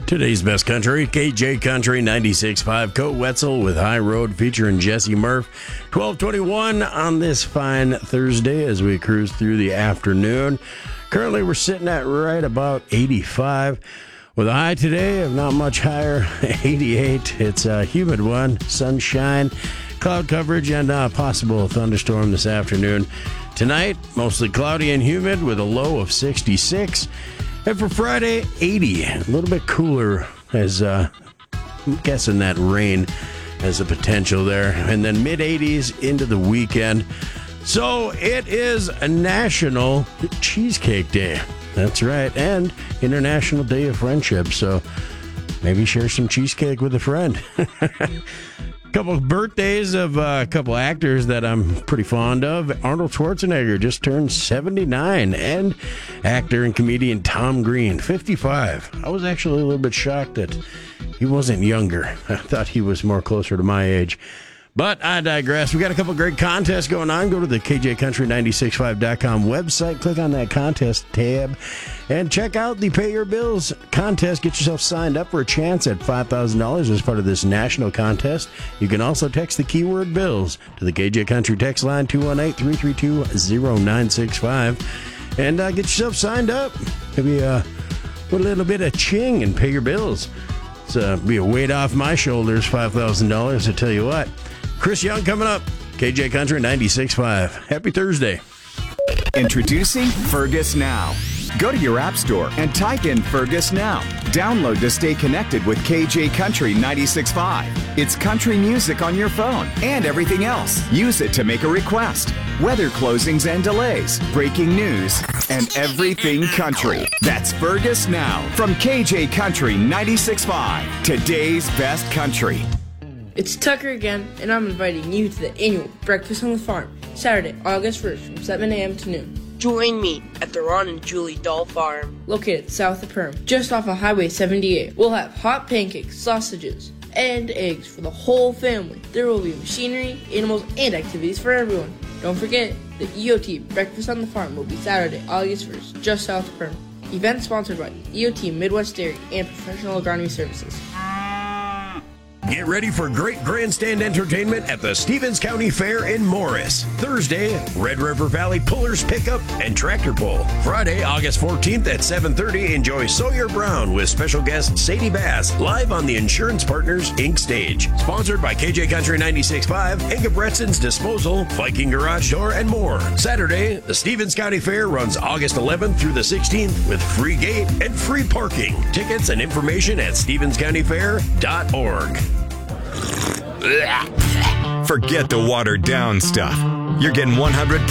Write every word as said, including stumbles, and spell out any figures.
Today's best country, K J Country ninety-six point five. Coe Wetzel with High Road featuring Jesse Murph. twelve twenty-one on this fine Thursday as we cruise through the afternoon. Currently, we're sitting at right about eighty-five. With a high today of not much higher, eighty-eight. It's a humid one, sunshine, cloud coverage, and a possible thunderstorm this afternoon. Tonight, mostly cloudy and humid with a low of sixty-six. And for Friday, eighty. A little bit cooler as uh, I'm guessing that rain has a potential there. And then mid-eighties into the weekend. So it is a National Cheesecake Day. That's right. And International Day of Friendship. So maybe share some cheesecake with a friend. A couple of birthdays of uh, a couple actors that I'm pretty fond of. Arnold Schwarzenegger just turned seventy-nine, and actor and comedian Tom Green, fifty-five. I was actually a little bit shocked that he wasn't younger. I thought he was more closer to my age. But I digress. We got a couple of great contests going on. Go to the K J Country ninety-six point five dot com website. Click on that contest tab and check out the Pay Your Bills contest. Get yourself signed up for a chance at five thousand dollars as part of this national contest. You can also text the keyword bills to the K J Country text line two one eight, three three two, zero nine six five and uh, get yourself signed up. Maybe uh, put a little bit of ching and pay your bills. It's uh, be a weight off my shoulders, five thousand dollars. I tell you what. Chris Young coming up. K J Country ninety-six point five. Happy Thursday. Introducing Fergus Now. Go to your app store and type in Fergus Now. Download to stay connected with K J Country ninety-six point five. It's country music on your phone and everything else. Use it to make a request. Weather closings and delays, breaking news, and everything country. That's Fergus Now from K J Country ninety-six point five. Today's best country. It's Tucker again, and I'm inviting you to the annual Breakfast on the Farm, Saturday, August first, from seven a.m. to noon. Join me at the Ron and Julie Doll Farm, located south of Perham, just off of Highway seventy-eight. We'll have hot pancakes, sausages, and eggs for the whole family. There will be machinery, animals, and activities for everyone. Don't forget, the E O T Breakfast on the Farm will be Saturday, August first, just south of Perham. Event sponsored by E O T Midwest Dairy and Professional Agronomy Services. Get ready for great grandstand entertainment at the Stevens County Fair in Morris. Thursday, Red River Valley Pullers Pickup and Tractor Pull. Friday, August fourteenth at seven thirty, enjoy Sawyer Brown with special guest Sadie Bass live on the Insurance Partners Incorporated stage. Sponsored by K J Country ninety-six point five, Inga Bretson's Disposal, Viking Garage Door, and more. Saturday, the Stevens County Fair runs August eleventh through the sixteenth with free gate and free parking. Tickets and information at stevens county fair dot org. Forget the watered down stuff. You're getting one hundred